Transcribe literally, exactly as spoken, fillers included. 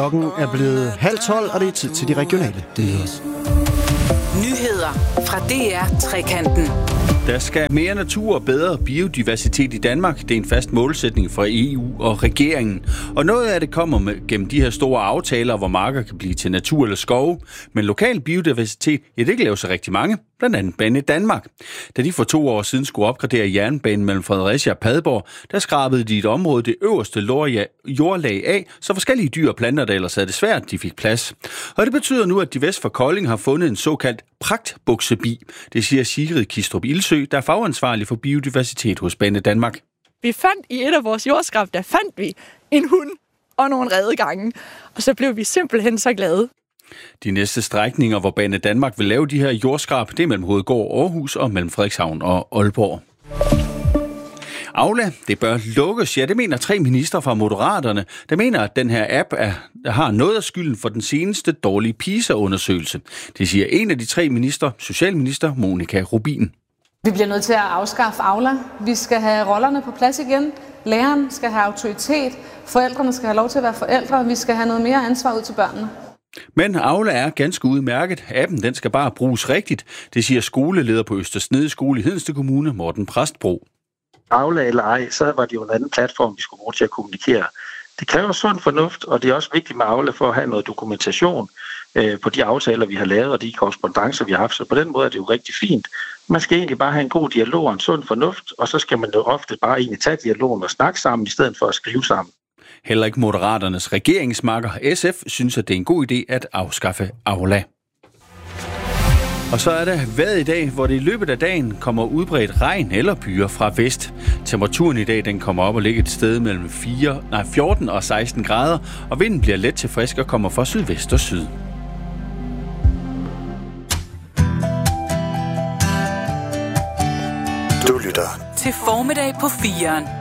Klokken er blevet halv tolv, og det er tid til de regionale nyheder. Nyheder fra D R Trekanten. Der skal mere natur og bedre biodiversitet i Danmark. Det er en fast målsætning fra E U og regeringen. Og noget af det kommer med, gennem de her store aftaler, hvor marker kan blive til natur eller skove. Men lokal biodiversitet, ja, det kan lave sig rigtig mange. Blandt andet Banedanmark. Da de for to år siden skulle opgradere jernbanen mellem Fredericia og Padborg, der skrabede de et område det øverste jordlag af, så forskellige dyr og planter, der ellers havde det svært, de fik plads. Og det betyder nu, at de vest for Kolding har fundet en såkaldt pragtbuksebi. Det siger Sigrid Kistrup Ildsø, der er fagansvarlig for biodiversitet hos Banedanmark. Vi fandt i et af vores jordskrab, der fandt vi en hund og nogle redegange, og så blev vi simpelthen så glade. De næste strækninger, hvor Banedanmark vil lave de her jordskrab, det er mellem Hovedgård og Aarhus og mellem Frederikshavn og Aalborg. Aula, det bør lukkes. Ja, det mener tre minister fra Moderaterne, der mener, at den her app er, har noget af skylden for den seneste dårlige PISA-undersøgelse. Det siger en af de tre minister, socialminister Monika Rubin. Vi bliver nødt til at afskaffe Aula. Vi skal have rollerne på plads igen. Læreren skal have autoritet. Forældrene skal have lov til at være forældre. Vi skal have noget mere ansvar ud til børnene. Men Aula er ganske udmærket. Appen den skal bare bruges rigtigt. Det siger skoleleder på Øster Snede Skole i Hedensted Kommune, Morten Præstbro. Aula eller ej, så var det jo en anden platform, vi skulle bruge til at kommunikere. Det kræver sund fornuft, og det er også vigtigt med Aula for at have noget dokumentation øh, på de aftaler, vi har lavet, og de korrespondancer, vi har haft. Så på den måde er det jo rigtig fint. Man skal egentlig bare have en god dialog og en sund fornuft, og så skal man jo ofte bare egentlig tage dialogen og snakke sammen, i stedet for at skrive sammen. Heller ikke Moderaternes regeringsmakker S F synes, at det er en god idé at afskaffe Aula. Og så er der vejret i dag, hvor det i løbet af dagen kommer udbredt regn eller byger fra vest. Temperaturen i dag den kommer op og ligger et sted mellem fire, nej, fjorten og seksten grader, og vinden bliver let til frisk og kommer fra sydvest og syd. Du lytter til Formiddag på fireren.